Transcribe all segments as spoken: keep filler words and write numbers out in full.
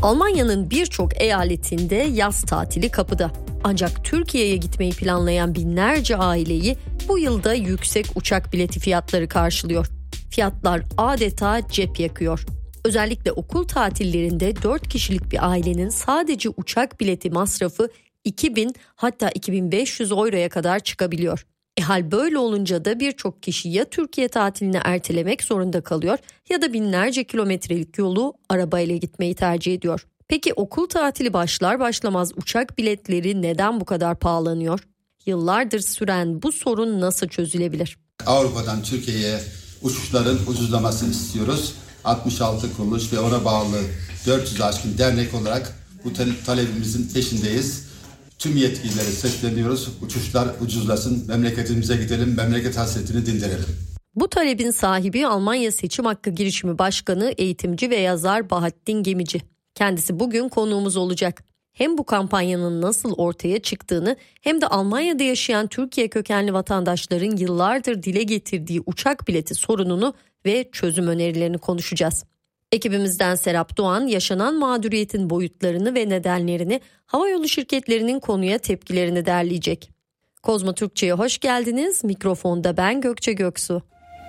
Almanya'nın birçok eyaletinde yaz tatili kapıda. Ancak Türkiye'ye gitmeyi planlayan binlerce aileyi bu yılda yüksek uçak bileti fiyatları karşılıyor. Fiyatlar adeta cep yakıyor. Özellikle okul tatillerinde dört kişilik bir ailenin sadece uçak bileti masrafı iki bin hatta iki bin beş yüz euroya kadar çıkabiliyor. E hal böyle olunca da birçok kişi ya Türkiye tatilini ertelemek zorunda kalıyor ya da binlerce kilometrelik yolu arabayla gitmeyi tercih ediyor. Peki okul tatili başlar başlamaz uçak biletleri neden bu kadar pahalanıyor? Yıllardır süren bu sorun nasıl çözülebilir? Avrupa'dan Türkiye'ye uçuşların ucuzlamasını istiyoruz. altmış altı kuruluş ve ona bağlı dört yüz aşkın dernek olarak bu talebimizin peşindeyiz. Tüm yetkililere sesleniyoruz. Uçuşlar ucuzlasın, memleketimize gidelim, memleket hasretini dindirelim. Bu talebin sahibi Almanya Seçim Hakkı Girişimi Başkanı, eğitimci ve yazar Bahattin Gemici. Kendisi bugün konuğumuz olacak. Hem bu kampanyanın nasıl ortaya çıktığını hem de Almanya'da yaşayan Türkiye kökenli vatandaşların yıllardır dile getirdiği uçak bileti sorununu ve çözüm önerilerini konuşacağız. Ekibimizden Serap Doğan yaşanan mağduriyetin boyutlarını ve nedenlerini, havayolu şirketlerinin konuya tepkilerini derleyecek. Kozmo Türkçe'ye hoş geldiniz. Mikrofonda ben Gökçe Göksu.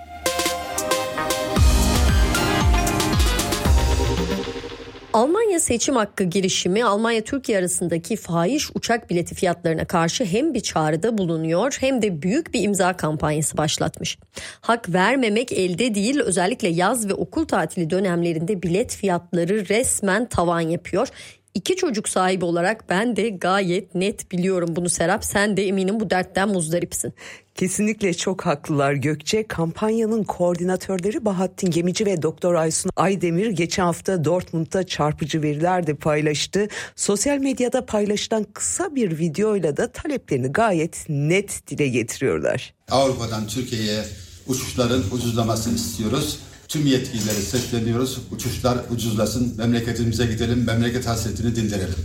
Almanya Seçim Hakkı Girişimi Almanya-Türkiye arasındaki fahiş uçak bileti fiyatlarına karşı hem bir çağrıda bulunuyor hem de büyük bir imza kampanyası başlatmış. Hak vermemek elde değil, özellikle yaz ve okul tatili dönemlerinde bilet fiyatları resmen tavan yapıyor. İki çocuk sahibi olarak ben de gayet net biliyorum bunu Serap. Sen de eminim bu dertten muzdaripsin. Kesinlikle çok haklılar Gökçe. Kampanyanın koordinatörleri Bahattin Gemici ve Doktor Aysun Aydemir geçen hafta Dortmund'da çarpıcı veriler de paylaştı. Sosyal medyada paylaşılan kısa bir videoyla da taleplerini gayet net dile getiriyorlar. Avrupa'dan Türkiye'ye uçuşların ucuzlamasını istiyoruz. Tüm yetkililere sesleniyoruz. Uçuşlar ucuzlasın, memleketimize gidelim, memleket hasretini dindirelim.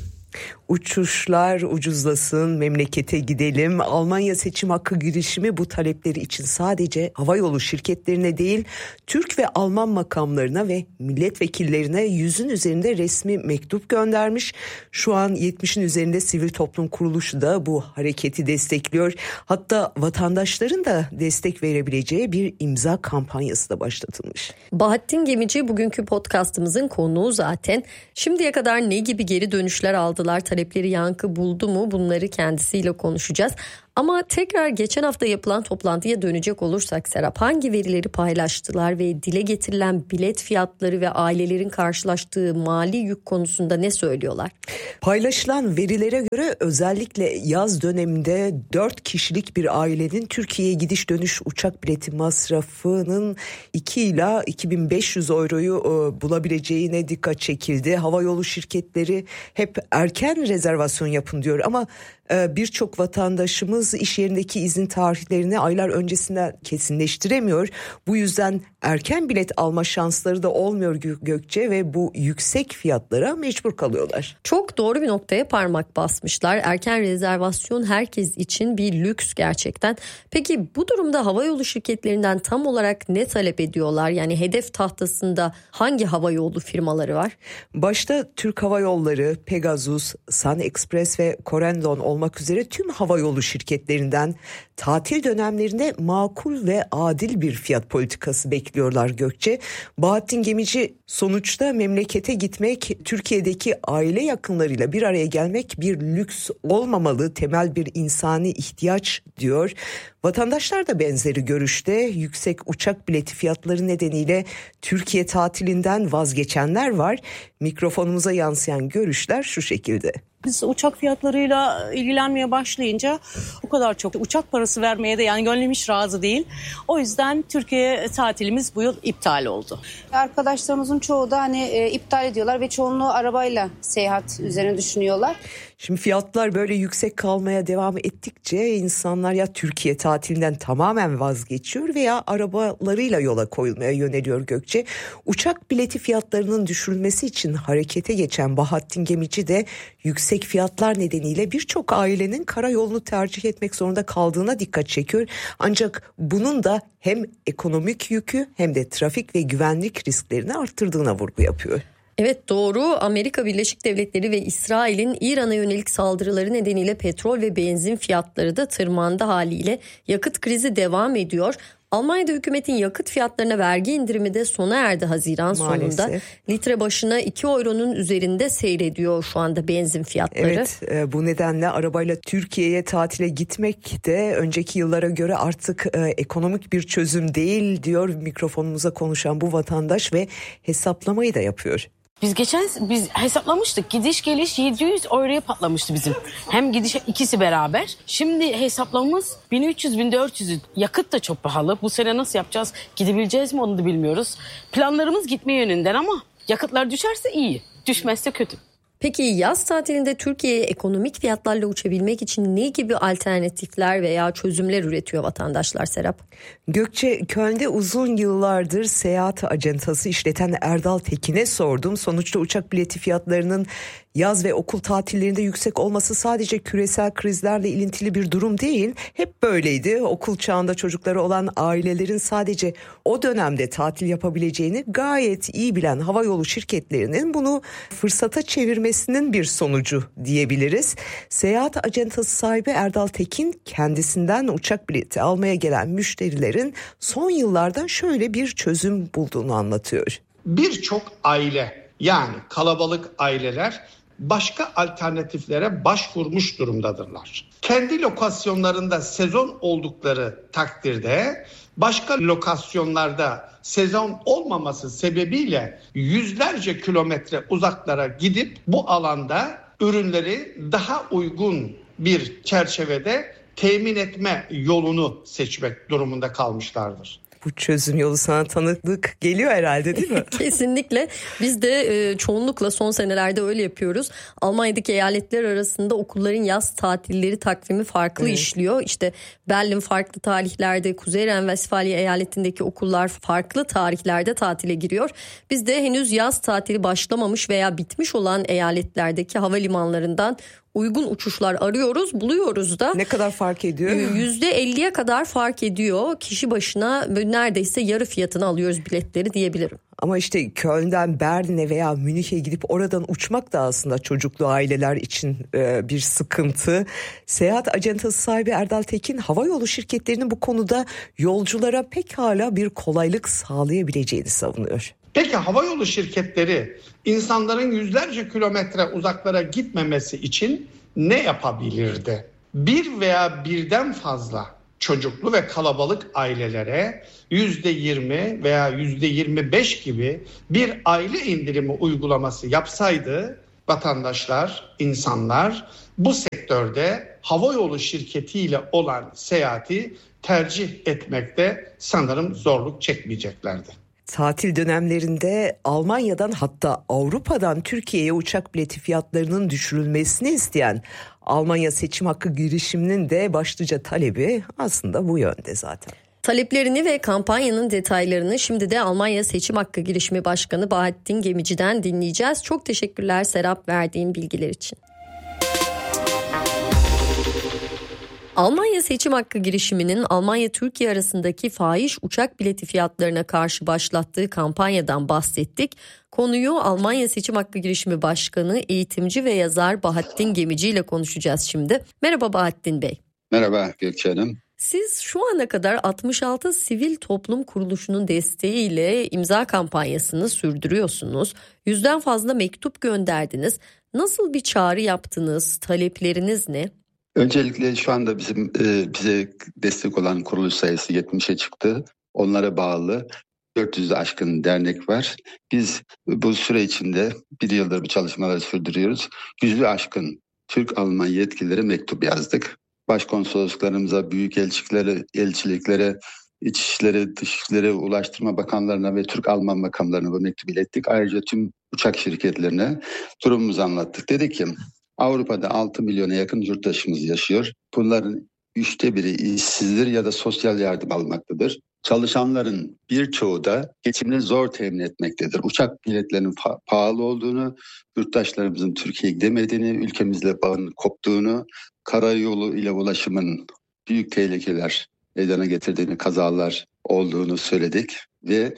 Uçuşlar ucuzlasın, memlekete gidelim. Almanya Seçim Hakkı Girişimi bu talepleri için sadece havayolu şirketlerine değil, Türk ve Alman makamlarına ve milletvekillerine yüzün üzerinde resmi mektup göndermiş. Şu an yetmişin üzerinde sivil toplum kuruluşu da bu hareketi destekliyor. Hatta vatandaşların da destek verebileceği bir imza kampanyası da başlatılmış. Bahattin Gemici bugünkü podcastımızın konuğu zaten. Şimdiye kadar ne gibi geri dönüşler aldılar, talepleri yankı buldu mu, bunları kendisiyle konuşacağız. Ama tekrar geçen hafta yapılan toplantıya dönecek olursak Serap, hangi verileri paylaştılar ve dile getirilen bilet fiyatları ve ailelerin karşılaştığı mali yük konusunda ne söylüyorlar? Paylaşılan verilere göre özellikle yaz döneminde dört kişilik bir ailenin Türkiye'ye gidiş dönüş uçak bileti masrafının iki ila iki bin beş yüz euroyu e, bulabileceğine dikkat çekildi. Havayolu şirketleri hep erken rezervasyon yapın diyor ama e, birçok vatandaşımız iş yerindeki izin tarihlerini aylar öncesinden kesinleştiremiyor. Bu yüzden erken bilet alma şansları da olmuyor Gökçe ve bu yüksek fiyatlara mecbur kalıyorlar. Çok doğru bir noktaya parmak basmışlar. Erken rezervasyon herkes için bir lüks gerçekten. Peki bu durumda havayolu şirketlerinden tam olarak ne talep ediyorlar? Yani hedef tahtasında hangi havayolu firmaları var? Başta Türk Hava Yolları, Pegasus, Sun Express ve Corendon olmak üzere tüm havayolu şirketlerinden tatil dönemlerinde makul ve adil bir fiyat politikası bekliyorlar Gökçe. Bahattin Gemici sonuçta memlekete gitmek, Türkiye'deki aile yakınlarıyla bir araya gelmek bir lüks olmamalı, temel bir insani ihtiyaç diyor. Vatandaşlar da benzeri görüşte. Yüksek uçak bileti fiyatları nedeniyle Türkiye tatilinden vazgeçenler var. Mikrofonumuza yansıyan görüşler şu şekilde. Biz uçak fiyatlarıyla ilgilenmeye başlayınca o kadar çok uçak parası vermeye de yani gönlüm hiç razı değil. O yüzden Türkiye tatilimiz bu yıl iptal oldu. Arkadaşlarımızın çoğu da hani e, iptal ediyorlar ve çoğunluğu arabayla seyahat üzerine düşünüyorlar. Şimdi fiyatlar böyle yüksek kalmaya devam ettikçe insanlar ya Türkiye tatilinden tamamen vazgeçiyor veya arabalarıyla yola koyulmaya yöneliyor Gökçe. Uçak bileti fiyatlarının düşürülmesi için harekete geçen Bahattin Gemici de yüksek fiyatlar nedeniyle birçok ailenin karayolunu tercih etmek zorunda kaldığına dikkat çekiyor. Ancak bunun da hem ekonomik yükü hem de trafik ve güvenlik risklerini arttırdığına vurgu yapıyor. Evet, doğru. Amerika Birleşik Devletleri ve İsrail'in İran'a yönelik saldırıları nedeniyle petrol ve benzin fiyatları da tırmandı haliyle. Yakıt krizi devam ediyor. Almanya'da hükümetin yakıt fiyatlarına vergi indirimi de sona erdi Haziran Maalesef. sonunda. Litre başına iki euronun üzerinde seyrediyor şu anda benzin fiyatları. Evet, bu nedenle arabayla Türkiye'ye tatile gitmek de önceki yıllara göre artık e, ekonomik bir çözüm değil diyor mikrofonumuza konuşan bu vatandaş ve hesaplamayı da yapıyor. Biz geçen biz hesaplamıştık. Gidiş geliş yedi yüz euroya patlamıştı bizim. Hem gidiş ikisi beraber. Şimdi hesaplamamız bin üç yüz bin dört yüz. Yakıt da çok pahalı. Bu sene nasıl yapacağız? Gidebileceğiz mi onu da bilmiyoruz. Planlarımız gitme yönünden ama yakıtlar düşerse iyi. Düşmezse kötü. Peki yaz tatilinde Türkiye'ye ekonomik fiyatlarla uçabilmek için ne gibi alternatifler veya çözümler üretiyor vatandaşlar Serap? Gökçe, Köln'de uzun yıllardır seyahat acentası işleten Erdal Tekin'e sordum. Sonuçta uçak bileti fiyatlarının yaz ve okul tatillerinde yüksek olması sadece küresel krizlerle ilintili bir durum değil. Hep böyleydi. Okul çağında çocukları olan ailelerin sadece o dönemde tatil yapabileceğini gayet iyi bilen havayolu şirketlerinin bunu fırsata çevirmesinin bir sonucu diyebiliriz. Seyahat acentası sahibi Erdal Tekin kendisinden uçak bileti almaya gelen müşterilerin son yıllarda şöyle bir çözüm bulduğunu anlatıyor. Birçok aile, yani kalabalık aileler başka alternatiflere başvurmuş durumdadırlar. Kendi lokasyonlarında sezon oldukları takdirde başka lokasyonlarda sezon olmaması sebebiyle yüzlerce kilometre uzaklara gidip bu alanda ürünleri daha uygun bir çerçevede temin etme yolunu seçmek durumunda kalmışlardır. Bu çözüm yolu sana tanıklık geliyor herhalde, değil mi? Kesinlikle. Biz de e, çoğunlukla son senelerde öyle yapıyoruz. Almanya'daki eyaletler arasında okulların yaz tatilleri takvimi farklı evet. işliyor. İşte Berlin farklı tarihlerde, Kuzey Ren-Vesfalya eyaletindeki okullar farklı tarihlerde tatile giriyor. Biz de henüz yaz tatili başlamamış veya bitmiş olan eyaletlerdeki havalimanlarından uygun uçuşlar arıyoruz, buluyoruz da. Ne kadar fark ediyor? yüzde elliye kadar fark ediyor. Kişi başına neredeyse yarı fiyatını alıyoruz biletleri diyebilirim. Ama işte Köln'den Berlin'e veya Münih'e gidip oradan uçmak da aslında çocuklu aileler için e, bir sıkıntı. Seyahat acentası sahibi Erdal Tekin, havayolu şirketlerinin bu konuda yolculara pekala bir kolaylık sağlayabileceğini savunuyor. Peki havayolu şirketleri insanların yüzlerce kilometre uzaklara gitmemesi için ne yapabilirdi? Bir veya birden fazla çocuklu ve kalabalık ailelere yüzde yirmi veya yüzde yirmi beş gibi bir aile indirimi uygulaması yapsaydı vatandaşlar, insanlar bu sektörde havayolu şirketiyle olan seyahati tercih etmekte sanırım zorluk çekmeyeceklerdi. Tatil dönemlerinde Almanya'dan, hatta Avrupa'dan Türkiye'ye uçak bileti fiyatlarının düşürülmesini isteyen Almanya Seçim Hakkı girişiminin de başlıca talebi aslında bu yönde zaten. Taleplerini ve kampanyanın detaylarını şimdi de Almanya Seçim Hakkı Girişimi Başkanı Bahattin Gemici'den dinleyeceğiz. Çok teşekkürler Serap, verdiğin bilgiler için. Almanya Seçim Hakkı girişiminin Almanya-Türkiye arasındaki fahiş uçak bileti fiyatlarına karşı başlattığı kampanyadan bahsettik. Konuyu Almanya Seçim Hakkı girişimi başkanı, eğitimci ve yazar Bahattin Gemici ile konuşacağız şimdi. Merhaba Bahattin Bey. Merhaba Gökçe Hanım. Siz şu ana kadar altmış altı sivil toplum kuruluşunun desteğiyle imza kampanyasını sürdürüyorsunuz. Yüzden fazla mektup gönderdiniz. Nasıl bir çağrı yaptınız? Talepleriniz ne? Öncelikle şu anda bizim e, bize destek olan kuruluş sayısı yetmişe çıktı. Onlara bağlı dört yüzü aşkın dernek var. Biz bu süre içinde bir yıldır bu çalışmaları sürdürüyoruz. Yüzü aşkın Türk-Alman yetkililere mektup yazdık. Başkonsolosluklarımıza, büyükelçiliklere, elçiliklere, İçişleri, Dışişleri, Ulaştırma Bakanlarına ve Türk-Alman makamlarına bu mektubu ilettik. Ayrıca tüm uçak şirketlerine durumumuzu anlattık. Dedik ki Avrupa'da altı milyona yakın yurttaşımız yaşıyor. Bunların üçte biri işsizdir ya da sosyal yardım almaktadır. Çalışanların birçoğu da geçimini zor temin etmektedir. Uçak biletlerinin pa- pahalı olduğunu, yurttaşlarımızın Türkiye'ye gidemediğini, ülkemizle bağının koptuğunu, karayolu ile ulaşımın büyük tehlikeler meydana getirdiğini, kazalar olduğunu söyledik ve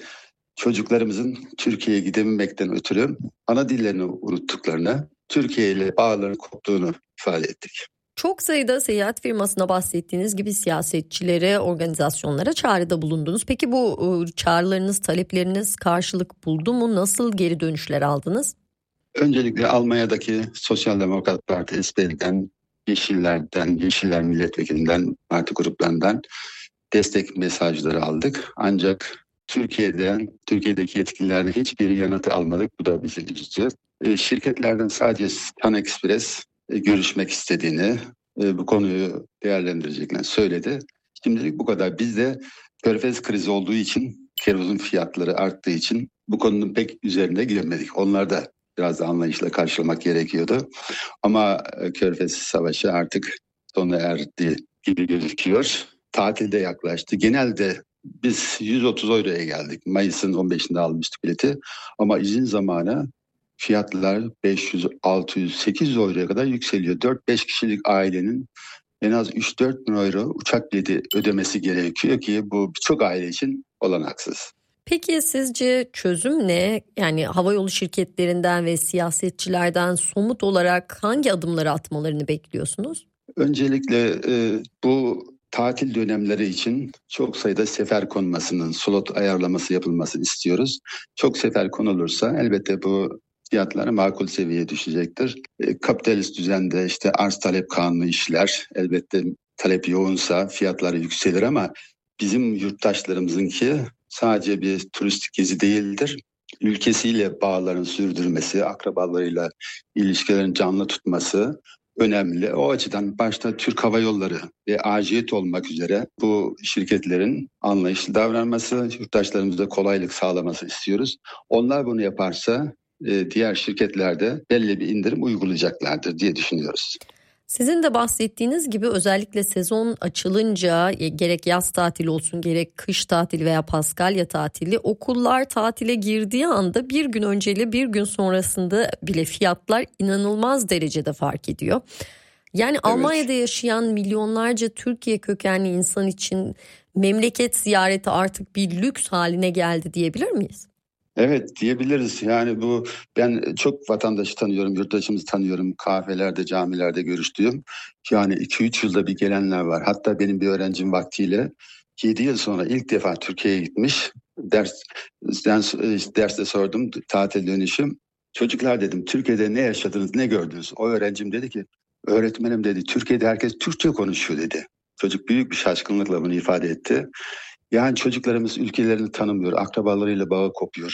çocuklarımızın Türkiye'ye gidememekten ötürü ana dillerini unuttuklarını, Türkiye ile bağlarının koptuğunu ifade ettik. Çok sayıda seyahat firmasına bahsettiğiniz gibi siyasetçilere, organizasyonlara çağrıda bulundunuz. Peki bu çağrılarınız, talepleriniz karşılık buldu mu? Nasıl geri dönüşler aldınız? Öncelikle Almanya'daki Sosyal Demokrat Parti S P D'den, Yeşiller'den, Yeşiller Milletvekilinden, parti gruplarından destek mesajları aldık. Ancak Türkiye'den, Türkiye'deki yetkililerden hiçbir yanıtı almadık. Bu da bizi üzücü. E, şirketlerden sadece Sun Express e, görüşmek istediğini, e, bu konuyu değerlendireceklerini söyledi. Şimdilik bu kadar. Biz de Körfez krizi olduğu için, kerozin fiyatları arttığı için bu konunun pek üzerine giremedik. Onlar da biraz da anlayışla karşılamak gerekiyordu. Ama Körfez Savaşı artık sona erdi gibi gözüküyor. Tatilde yaklaştı. Genelde biz yüz otuz euroya geldik. Mayıs'ın on beşinde almıştık bileti. Ama izin zamanı fiyatlar beş yüz, altı yüz, sekiz yüz euroya kadar yükseliyor. dört beş kişilik ailenin en az üç dört bin euro uçak bileti ödemesi gerekiyor ki bu birçok aile için olanaksız. Peki sizce çözüm ne? Yani havayolu şirketlerinden ve siyasetçilerden somut olarak hangi adımları atmalarını bekliyorsunuz? Öncelikle e, bu tatil dönemleri için çok sayıda sefer konmasının, slot ayarlaması yapılmasını istiyoruz. Çok sefer konulursa elbette bu fiyatlar makul seviyeye düşecektir. E, kapitalist düzende işte arz talep kanunu işler. Elbette talep yoğunsa fiyatları yükselir ama bizim yurttaşlarımızınki sadece bir turistik gezi değildir. Ülkesiyle bağların sürdürmesi, akrabalarıyla ilişkilerin canlı tutması önemli. O açıdan başta Türk Hava Yolları ve A J E T olmak üzere bu şirketlerin anlayışlı davranması, yurttaşlarımıza kolaylık sağlaması istiyoruz. Onlar bunu yaparsa diğer şirketler de belli bir indirim uygulayacaklardır diye düşünüyoruz. Sizin de bahsettiğiniz gibi özellikle sezon açılınca gerek yaz tatili olsun gerek kış tatili veya Paskalya tatili okullar tatile girdiği anda bir gün önceyle bir gün sonrasında bile fiyatlar inanılmaz derecede fark ediyor. Yani evet. Almanya'da yaşayan milyonlarca Türkiye kökenli insan için memleket ziyareti artık bir lüks haline geldi diyebilir miyiz? Evet diyebiliriz. Yani bu ben çok vatandaşı tanıyorum, yurttaşımızı tanıyorum. Kahvelerde, camilerde görüştüğüm. Yani iki üç yılda bir gelenler var. Hatta benim bir öğrencim vaktiyle yedi yıl sonra ilk defa Türkiye'ye gitmiş. Ders, ders derste sordum tatil dönüşüm. Çocuklar dedim Türkiye'de ne yaşadınız, ne gördünüz? O öğrencim dedi ki öğretmenim dedi Türkiye'de herkes Türkçe konuşuyor dedi. Çocuk büyük bir şaşkınlıkla bunu ifade etti. Yani çocuklarımız ülkelerini tanımıyor, akrabalarıyla bağı kopuyor.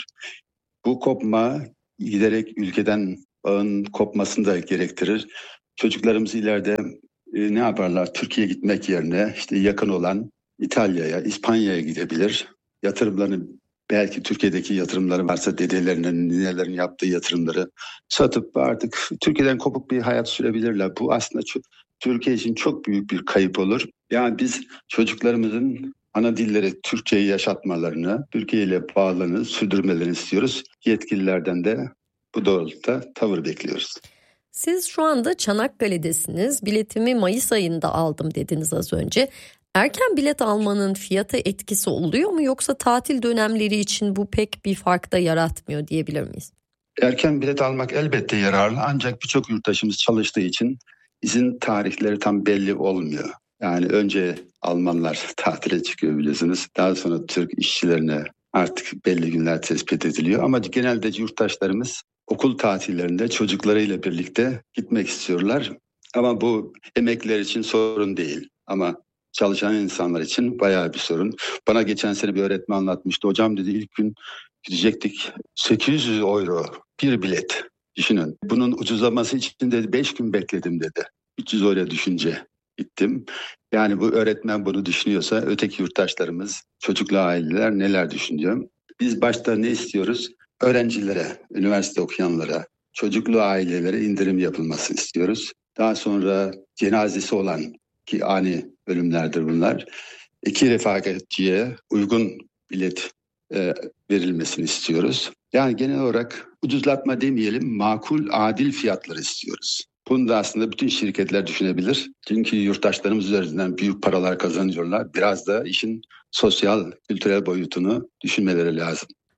Bu kopma giderek ülkeden bağın kopmasını da gerektirir. Çocuklarımız ileride e, ne yaparlar? Türkiye'ye gitmek yerine işte yakın olan İtalya'ya, İspanya'ya gidebilir. Yatırımlarını belki Türkiye'deki yatırımları varsa dedelerinin, ninelerinin yaptığı yatırımları satıp artık Türkiye'den kopuk bir hayat sürebilirler. Bu aslında çok, Türkiye için çok büyük bir kayıp olur. Yani biz çocuklarımızın ana dilleri Türkçeyi yaşatmalarını, Türkiye ile bağlarını sürdürmelerini istiyoruz. Yetkililerden de bu doğrultuda tavır bekliyoruz. Siz şu anda Çanakkale'desiniz. Biletimi Mayıs ayında aldım dediniz az önce. Erken bilet almanın fiyata etkisi oluyor mu yoksa tatil dönemleri için bu pek bir fark da yaratmıyor diyebilir miyiz? Erken bilet almak elbette yararlı ancak birçok yurttaşımız çalıştığı için izin tarihleri tam belli olmuyor. Yani önce Almanlar tatile çıkıyor biliyorsunuz. Daha sonra Türk işçilerine artık belli günler tespit ediliyor. Ama genelde yurttaşlarımız okul tatillerinde çocuklarıyla birlikte gitmek istiyorlar. Ama bu emekliler için sorun değil. Ama çalışan insanlar için bayağı bir sorun. Bana geçen sene bir öğretmen anlatmıştı. Hocam dedi ilk gün gidecektik sekiz yüz euro bir bilet. Düşünün. Bunun ucuzlaması için dedi beş gün bekledim dedi. üç yüz euro düşünce gittim. Yani bu öğretmen bunu düşünüyorsa öteki yurttaşlarımız, çocuklu aileler neler düşünüyor? Biz başta ne istiyoruz? Öğrencilere, üniversite okuyanlara, çocuklu ailelere indirim yapılmasını istiyoruz. Daha sonra cenazesi olan ki ani ölümlerdir bunlar. İki refakatçiye uygun bilet e, verilmesini istiyoruz. Yani genel olarak ucuzlatma demeyelim, makul, adil fiyatları istiyoruz. Bunu da aslında bütün şirketler düşünebilir. Çünkü yurttaşlarımız üzerinden büyük paralar kazanıyorlar. Biraz da işin sosyal, kültürel boyutunu düşünmeleri lazım.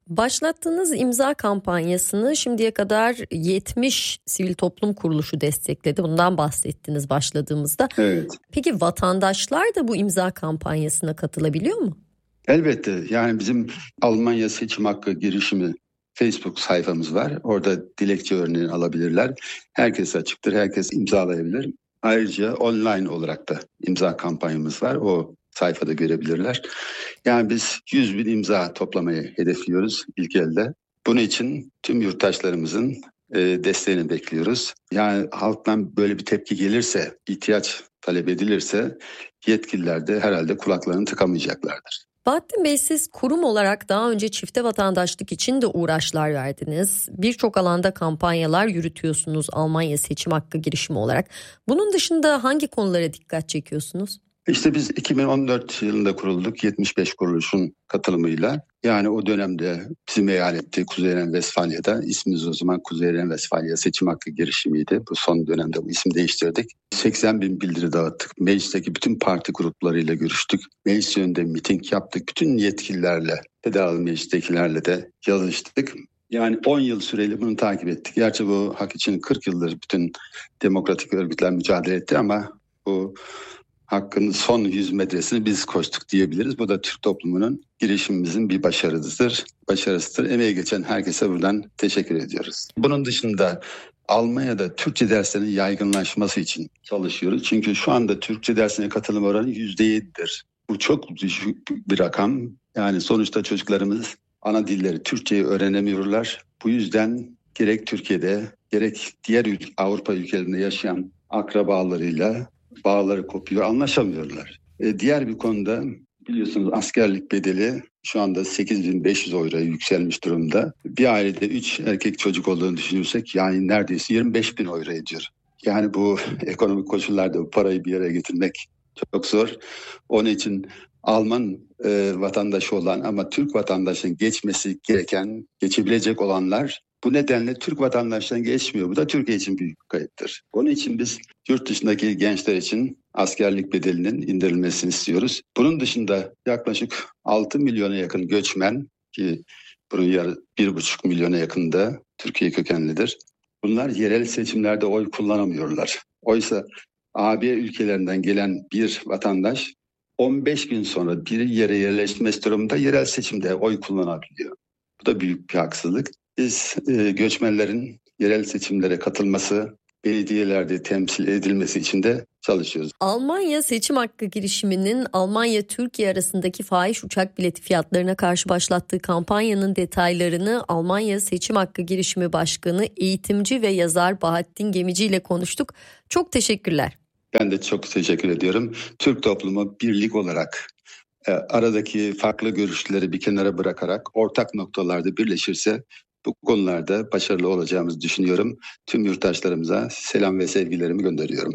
Başlattığınız imza kampanyasını şimdiye kadar yetmiş sivil toplum kuruluşu destekledi. Bundan bahsettiniz başladığımızda. Evet. Peki vatandaşlar da bu imza kampanyasına katılabiliyor mu? Elbette. Yani bizim Almanya Seçim Hakkı girişimi Facebook sayfamız var. Orada dilekçe örneğini alabilirler. Herkes açıktır. Herkes imzalayabilir. Ayrıca online olarak da imza kampanyamız var. O sayfada görebilirler. Yani biz yüz bin imza toplamayı hedefliyoruz ilk elde. Bunun için tüm yurttaşlarımızın e, desteğini bekliyoruz. Yani halktan böyle bir tepki gelirse, ihtiyaç talep edilirse yetkililer de herhalde kulaklarını tıkamayacaklardır. Bahattin Bey, siz kurum olarak daha önce çifte vatandaşlık için de uğraşlar verdiniz. Birçok alanda kampanyalar yürütüyorsunuz Almanya Seçim Hakkı girişimi olarak. Bunun dışında hangi konulara dikkat çekiyorsunuz? İşte biz iki bin on dört yılında kurulduk yetmiş beş kuruluşun katılımıyla. Yani o dönemde bizim eyalette Kuzey Ren-Vesfalya'da, ismimiz o zaman Kuzey Ren-Vesfalya Seçim Hakkı girişimiydi. Bu son dönemde bu isim değiştirdik. seksen bin bildiri dağıttık. Meclisteki bütün parti gruplarıyla görüştük. Meclis önünde miting yaptık. Bütün yetkililerle, federal meclistekilerle de yazıştık. Yani on yıl süreli bunu takip ettik. Gerçi bu hak için kırk yıldır bütün demokratik örgütler mücadele etti ama bu hakkın son yüz metresini biz koştuk diyebiliriz. Bu da Türk toplumunun, girişimimizin bir başarısıdır. Başarısıdır. Emeği geçen herkese buradan teşekkür ediyoruz. Bunun dışında Almanya'da Türkçe derslerinin yaygınlaşması için çalışıyoruz. Çünkü şu anda Türkçe dersine katılım oranı yüzde yedidir. Bu çok düşük bir rakam. Yani sonuçta çocuklarımız ana dilleri Türkçeyi öğrenemiyorlar. Bu yüzden gerek Türkiye'de gerek diğer ülke, Avrupa ülkelerinde yaşayan akrabalarıyla bağları kopuyor, anlaşamıyorlar. E, diğer bir konuda biliyorsunuz askerlik bedeli şu anda sekiz bin beş yüz euroya yükselmiş durumda. Bir ailede üç erkek çocuk olduğunu düşünürsek yani neredeyse yirmi beş bin euro ediyor. Yani bu ekonomik koşullarda bu parayı bir yere getirmek çok zor. Onun için Alman e, vatandaşı olan ama Türk vatandaşının geçmesi gereken, geçebilecek olanlar bu nedenle Türk vatandaşlarından geçmiyor. Bu da Türkiye için büyük bir kayıptır. Onun için biz yurt dışındaki gençler için askerlik bedelinin indirilmesini istiyoruz. Bunun dışında yaklaşık altı milyona yakın göçmen ki bunun yarı bir buçuk milyona yakın da Türkiye kökenlidir. Bunlar yerel seçimlerde oy kullanamıyorlar. Oysa A B ülkelerinden gelen bir vatandaş on beş gün sonra bir yere yerleşmesi durumunda yerel seçimde oy kullanabiliyor. Bu da büyük bir haksızlık. Biz e, göçmenlerin yerel seçimlere katılması, belediyelerde temsil edilmesi için de çalışıyoruz. Almanya Seçim Hakkı girişiminin Almanya-Türkiye arasındaki fahiş uçak bileti fiyatlarına karşı başlattığı kampanyanın detaylarını Almanya Seçim Hakkı girişimi başkanı, eğitimci ve yazar Bahattin Gemici ile konuştuk. Çok teşekkürler. Ben de çok teşekkür ediyorum. Türk toplumu birlik olarak e, aradaki farklı görüşleri bir kenara bırakarak ortak noktalarda birleşirse bu konularda başarılı olacağımızı düşünüyorum. Tüm yurttaşlarımıza selam ve sevgilerimi gönderiyorum.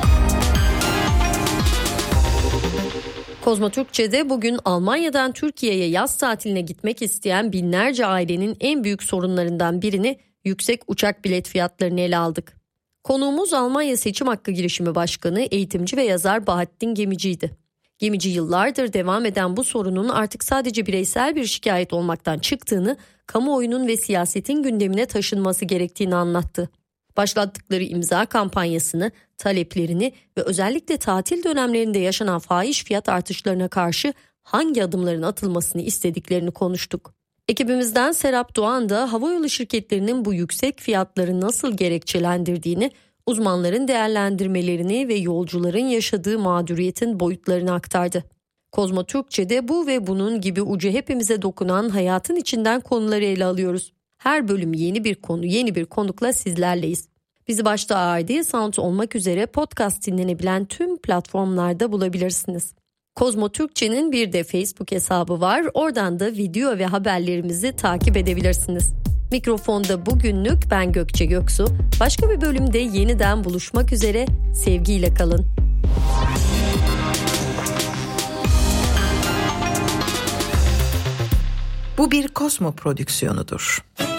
Kozmo Türkçe'de bugün Almanya'dan Türkiye'ye yaz tatiline gitmek isteyen binlerce ailenin en büyük sorunlarından birini yüksek uçak bilet fiyatlarını ele aldık. Konuğumuz Almanya Seçim Hakkı girişimi başkanı, eğitimci ve yazar Bahattin Gemici'ydi. Gemici yıllardır devam eden bu sorunun artık sadece bireysel bir şikayet olmaktan çıktığını, kamuoyunun ve siyasetin gündemine taşınması gerektiğini anlattı. Başlattıkları imza kampanyasını, taleplerini ve özellikle tatil dönemlerinde yaşanan fahiş fiyat artışlarına karşı hangi adımların atılmasını istediklerini konuştuk. Ekibimizden Serap Doğan da havayolu şirketlerinin bu yüksek fiyatları nasıl gerekçelendirdiğini, uzmanların değerlendirmelerini ve yolcuların yaşadığı mağduriyetin boyutlarını aktardı. Kozmo Türkçe'de bu ve bunun gibi ucu hepimize dokunan hayatın içinden konuları ele alıyoruz. Her bölüm yeni bir konu, yeni bir konukla sizlerleyiz. Bizi başta A R D Sound olmak üzere podcast dinlenebilen tüm platformlarda bulabilirsiniz. Kozmo Türkçe'nin bir de Facebook hesabı var. Oradan da video ve haberlerimizi takip edebilirsiniz. Mikrofonda bugünlük ben Gökçe Göksu. Başka bir bölümde yeniden buluşmak üzere. Sevgiyle kalın. Bu bir Kozmo prodüksiyonudur.